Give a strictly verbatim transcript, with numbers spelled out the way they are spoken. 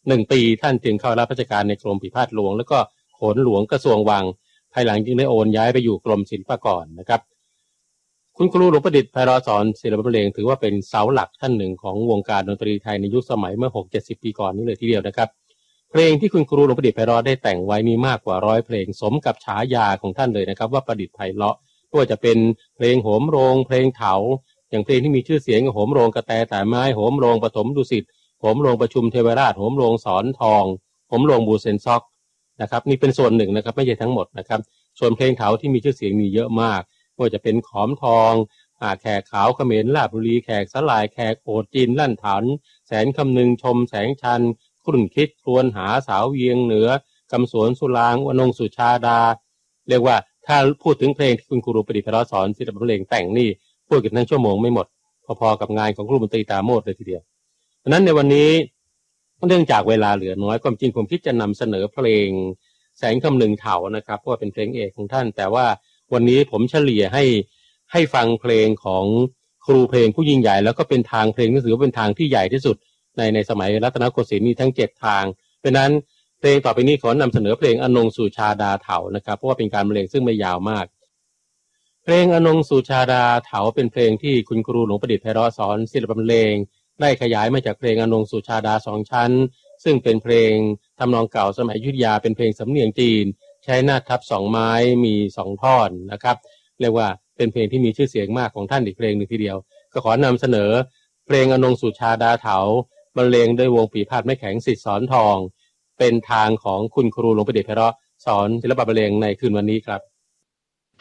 หนึ่งปีท่านจึงเข้ารับราชการในกรมปีพาทหลวงแล้วก็โขนหลวงกระทรวงวังภายหลังจึงได้โอนย้ายไปอยู่กรมศิลปากรนะครับคุณครูหลวงประดิษฐ์ไพเราะสอนศิลปะบรรเลงถือว่าเป็นเสาหลักท่านหนึ่งของวงการดนตรีไทยในยุคสมัยเมื่อ หกเจ็ดสิบ ปีก่อนนี้เลยทีเดียวนะครับเพลงที่คุณครูหลวงประดิษฐ์ไพเราะได้แต่งไว้มีมากกว่าร้อยเพลงสมกับฉายาของท่านเลยนะครับว่าประดิษฐ์ไพเราะไม่ว่าจะเป็นเพลงโหมโรงเพลงเถาอย่างเพลงที่มีชื่อเสียงโหมโรงกระแตแต่ไม้โหมโรงปฐมดุสิตโหมโรงประชุมเทวราชโหมโรงสอนทองโหมโรงบูเซนซอกนะครับนี่เป็นส่วนหนึ่งนะครับไม่ใช่ทั้งหมดนะครับส่วนเพลงเถาที่มีชื่อเสียงมีเยอะมากไม่ว่าจะเป็นขอมทองแขกขาวเขมรลาดบุรีแขกสลายแขกโอดจีนลั่นถันแสนคำนึงชมแสงชันครุ่นคิดครวนหาสาวเวียงเหนือกำสวนสุรางวนงสุชาดาเรียกว่าถ้าพูดถึงเพลงที่คุณครูประดิษฐ์ไพเราะสอนศิลปะบรรเลงแต่งนี่พูดกันทั้งชั่วโมงไม่หมดพอๆกับงานของครูมนตรีตาโมดเลยทีเดียวเพราะนั้นในวันนี้เนื่องจากเวลาเหลือน้อยความจริงผมคิดจะนำเสนอเพลงแสงคำนึงเถานะครับเพราะว่าเป็นเพลงเอกของท่านแต่ว่าวันนี้ผมเฉลี่ยให้ให้ฟังเพลงของครูเพลงผู้ยิ่งใหญ่แล้วก็เป็นทางเพลงที่ถือว่าเป็นทางที่ใหญ่ที่สุดในในสมัยรัตนโกสินทร์มีทั้งเจ็ดทางเพราะนั้นเพลงต่อไปนี้ขอนำเสนอเพลงอนงสุชาดาเถานะครับเพราะว่าเป็นการบรรเลงซึ่งไม่ยาวมากเพลงอนงสุชาดาเถาเป็นเพลงที่คุณครูหลวงประดิษฐ์ไพเราะสอนศิลปะบรรเลงได้ขยายมาจากเพลงอนงสุชาดาสองชั้นซึ่งเป็นเพลงทำนองเก่าสมัยอยุธยาเป็นเพลงสำเนียงจีนใช้หน้าทับสองไม้มีสองท่อนนะครับเรียกว่าเป็นเพลงที่มีชื่อเสียงมากของท่านอีกเพลงหนึ่งทีเดียวก็ขอนำเสนอเพลงอนงสุชาดาเถาบรรเลงโดยวงปีพาทย์ไม้แข็งศิษย์สอนทองเป็นทางของคุณครูหลวงประดิษฐ์ไพเราะสอนศิลปะบรรเลงในคืนวันนี้ครับ